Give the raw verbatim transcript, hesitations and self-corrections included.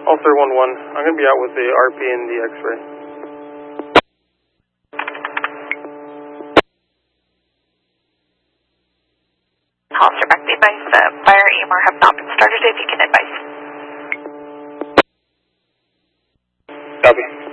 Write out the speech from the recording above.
Ulster one one, I'm going to be out with the R P and the X-ray. Hollister, back the advice. Uh, fire E M R have not been started. If you can advise. Copy.